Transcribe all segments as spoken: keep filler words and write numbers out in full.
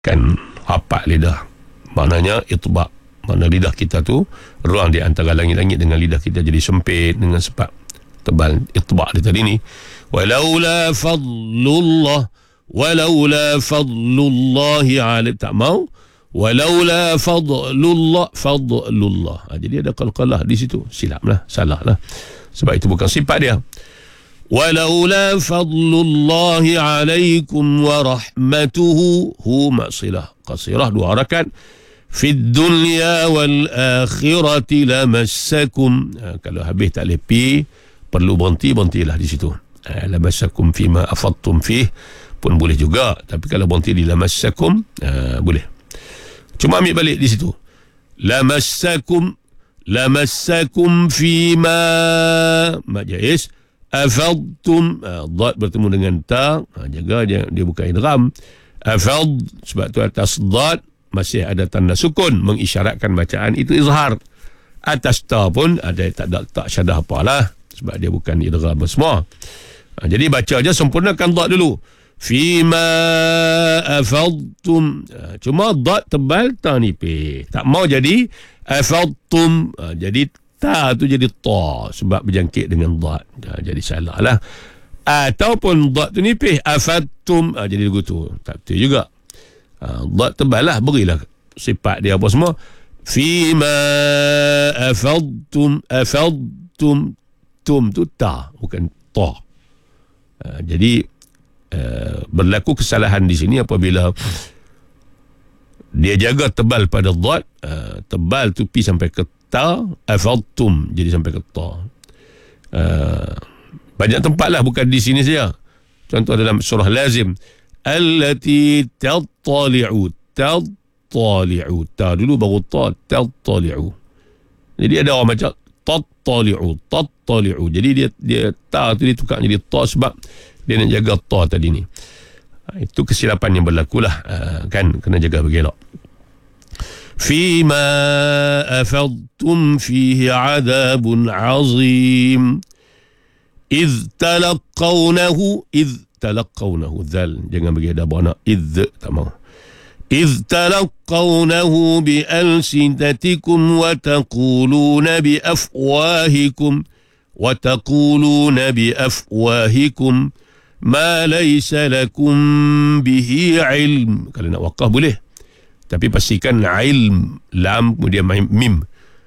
kan hapat lidah. Maknanya itba', mana lidah kita tu ruang di antara langit-langit dengan lidah kita jadi sempit dengan sebab tebal itba' dia tadi ni. Walaula fadlullah, walaula fadlullahi alaihi, tak mau walaula fadlullah, fadlullah. Ha, jadi ada qalqalah di situ, silaplah, salahlah, sebab itu bukan sifat dia. Walaula fadlullahi alaikum wa rahmatuhu, hu maksilah qasirah, dua harakat. Fid dunya wal akhirati lamassakum. Ha, kalau habis tak lepi, perlu berhenti, berhentilah di situ. Ha, lamassakum fima afadtum fih pun boleh juga, tapi kalau berhenti di lamassakum, ha, boleh. Cuma ambil balik di situ. Lamassakum, lamassakum fima mak jaiz. Afadtum, ha, dad bertemu dengan ta, ha, jaga dia, dia bukan idgham. Afad, sebab tu atas dad masih ada tanda sukun mengisyaratkan bacaan itu izhar. Atas ta pun ada tak ada tak syadah apalah, sebab dia bukan idgham semua. Ha, jadi baca aja, sempurnakan dad dulu. Fima afadtum, ha, cuma dad tebal, ta nipis. Tak mau jadi afadtum, ha, jadi ta tu jadi ta sebab berjangkit dengan dad, ha, jadi salah lah. Ataupun dad tu nipis, afadtum, ha, jadi begitu, tak betul juga. Ha, dad tebal lah, berilah sifat dia apa semua. Fima afadtum, afadtum, tum tu ta, bukan ta. Ha, jadi uh, berlaku kesalahan di sini apabila dia jaga tebal pada dad, uh, tebal tu pi sampai ke ta, afadtum jadi sampai ke ta. Uh, banyak tempat lah, bukan di sini saja. Contoh dalam surah Lazim, allati tattali'u, tattali'u, ta dulu baru ta, tattali'u. Jadi ada orang macam tattali'u, tattali'u, jadi dia dia ta tu dia tukar jadi ta sebab dia nak jaga ta tadi ni. Itu kesilapan yang berlaku lah, uh, kan, kena jaga bergelak. Fima afadtum fihi adabun azim idh talaqawnahu, idh talaqawnahu, zal jangan bagi ada bana, idh tak mau. Idh talaqawnahu bi alsinatikum wa taquluna bi afwahikum wa taquluna bi afwahikum ma laysa lakum bihi ilm. Kalau nak waqaf boleh, tapi pastikan ilm, lam kemudian mim.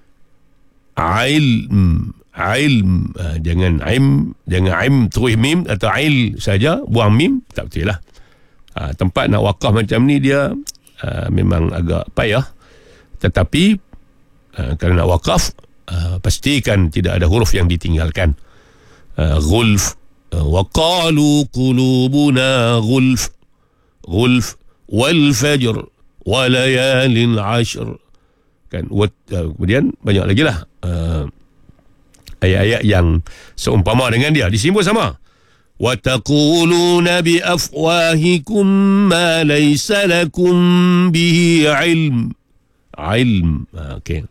Ilm, ilm, ha, jangan im, jangan im terus mim, atau il saja buang mim, tak betul lah. Ha, tempat nak waqaf macam ni dia ha, memang agak payah, tetapi ha, kalau nak waqaf ha, pastikan tidak ada huruf yang ditinggalkan. ha, Gulf, wa qalu qulubuna gulf, gulf wal fajr wa layalin ashr, kan. Wat, uh, kemudian banyak lagi lah uh, ayat-ayat yang seumpama dengan dia, di sini pun sama. Wa taquluna bi afwahikum ma laysa lakum bihi ilm, ilm, uh, okey.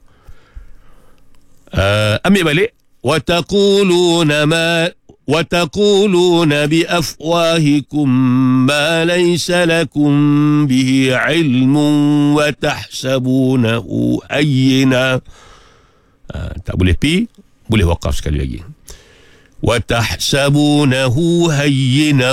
Uh, ambil balik, wa taquluna ma وَتَقُولُونَ بِأَفْوَاهِكُمْ مَا لَيْسَ لَكُمْ بِهِ عِلْمٌ وَتَحْسَبُونَهُ هَيِّنًا. uh, Tak boleh pi, boleh waqaf sekali lagi. وَتَحْسَبُونَهُ هَيِّنًا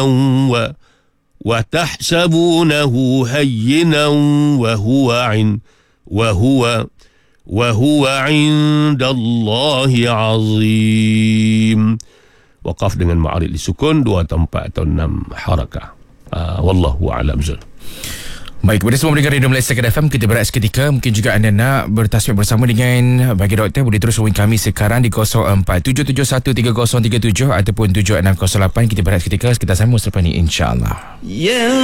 وَتَحْسَبُونَهُ هَيِّنًا وَهُوَ عِنْ وَهُوَ وَهُوَ عِنْدَ اللَّهِ عَظِيمٌ. Waqaf dengan ma'arid disukun dua atau empat atau enam harakah. uh, Wallahu a'lam zul. Baik, kepada semua pendengar Radio Malaysia F M, kita berehat seketika. Mungkin juga anda nak bertasbih bersama dengan Bagi Doktor, boleh terus hubungi kami sekarang di kosong empat tujuh tujuh satu tiga kosong tiga tujuh ataupun tujuh enam kosong lapan. Kita berehat seketika, kita sambung selepas ini, insya-Allah. Yeah.